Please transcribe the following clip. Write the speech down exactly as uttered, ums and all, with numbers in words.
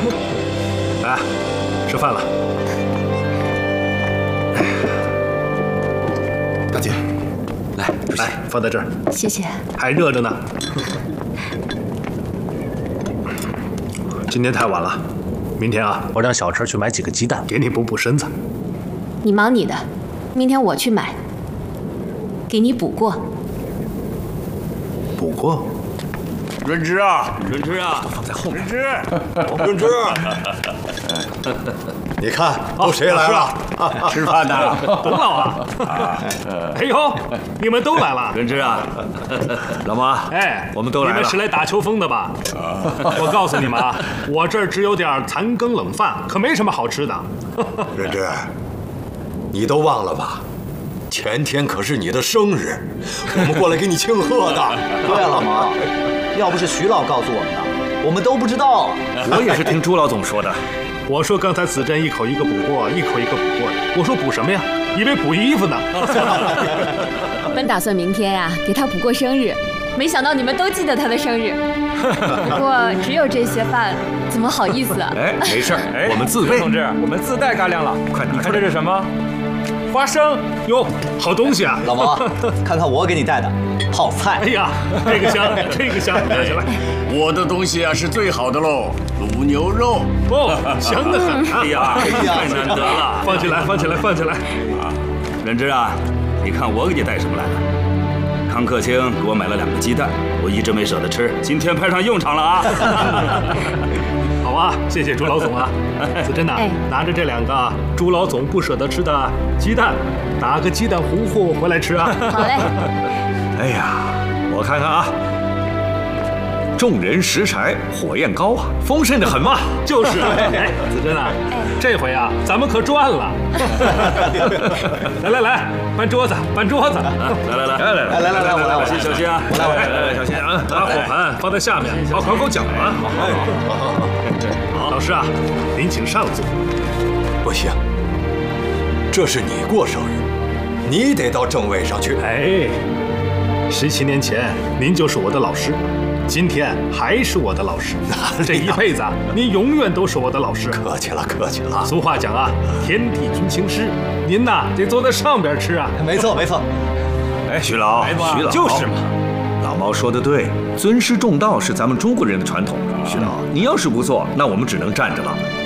来，吃饭了。大姐， 来， 来，放在这儿。 谢谢。 还热着呢。今天太晚了，明天啊，我让小陈去买几个鸡蛋，给你补补身子。 你忙你的，明天我去买，给你补过。 补过？ 润之啊，润之啊， 放在后面。 润之，润之， 你看都谁来了？ 吃饭呢， 董老啊！哎呦，你们都来了。 润之啊，老妈， 哎， 我们都来了。 你们是来打秋风的吧？我告诉你们啊，我这儿只有点残羹冷饭，可没什么好吃的。 润之，你都忘了吧？前天可是你的生日，我们过来给你庆贺的。 对啊，老毛，要不是徐老告诉我们的，我们都不知道啊。 我也是听朱老总说的。 我说刚才子珍一口一个补过，一口一个补过的。我说补什么呀？以为补衣服呢。 本打算明天呀、啊、给他补过生日，没想到你们都记得他的生日。不过只有这些饭，怎么好意思啊？ 哎，没事儿，我们自备。 同志，我们自带干粮了。 快拿你看这是什么？ 花生哟，好东西啊！ 老毛，看看我给你带的泡菜。 哎呀，这个香，这个香，拿起来。 我的东西啊是最好的喽，卤牛肉。 哦，香得很啊！ 哎呀， 哎呀太难得了。 放起来，放起来，放起来。 啊，仁之啊，你看我给你带什么来了？康克清给我买了两个鸡蛋，我一直没舍得吃，今天派上用场了啊！ 好啊，谢谢朱老总啊。子珍呐， 哎拿着这两个朱老总不舍得吃的鸡蛋，打个鸡蛋糊糊回来吃啊。 好嘞。 哎呀，我看看啊，众人拾柴火焰高啊，丰盛的很嘛。 就是，哎，子珍啊，这回啊，咱们可赚了。来来来，搬桌子，搬桌子。 来来来来来来来来来，我来，我小心小心啊！ 我来，我来， 来来小心啊！ 把火盆放在下面，好口口讲啊。好，老师啊，您请上座。 不行，这是你过生日，你得到正位上去。 哎，十七年前您就是我的老师，今天还是我的老师。这一辈子啊，您永远都是我的老师。 客气了，客气了。 俗话讲啊，天地君亲师，您呐得坐在上边吃啊。 没错没错。 哎，徐老，徐老， 就是嘛。 老毛说的对，尊师重道是咱们中国人的传统。徐老，你要是不做，那我们只能站着了。